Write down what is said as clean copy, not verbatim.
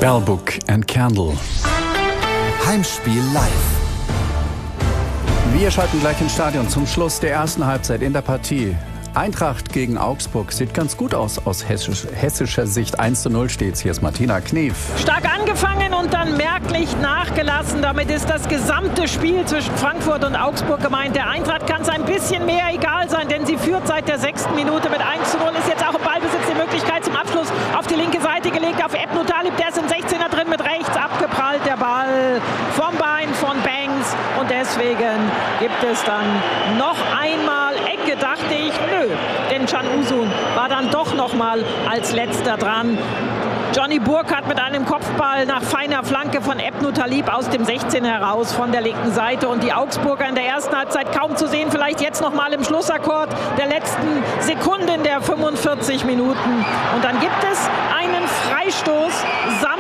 Bell Book and Candle. Heimspiel live. Wir schalten gleich ins Stadion zum Schluss der ersten Halbzeit in der Partie. Eintracht gegen Augsburg sieht ganz gut aus hessischer Sicht. 1:0 steht's. Hier ist Martina Knief. Stark angefangen und dann merklich nachgelassen. Damit ist das gesamte Spiel zwischen Frankfurt und Augsburg gemeint. Der Eintracht kann es ein bisschen mehr egal sein, denn sie führt seit der 6. Minute mit 1:0. Ist jetzt auch im Ballbesitz, die Möglichkeit zum Abschluss auf die linke Seite gelegt, auf Ebnu Talib. Der ist im 16er drin, mit rechts abgeprallt der Ball vom Bein von Banks. Und deswegen gibt es dann noch einmal Ecke, dachte ich. Nö, denn Can Uzun war dann doch noch mal als letzter dran. Johnny Burkhardt mit einem Kopfball nach feiner Flanke von Ebnu Talib aus dem 16 heraus von der linken Seite. Und die Augsburger in der ersten Halbzeit kaum zu sehen. Vielleicht jetzt noch mal im Schlussakkord der letzten Sekunden der 45 Minuten. Und dann gibt es einen Freistoß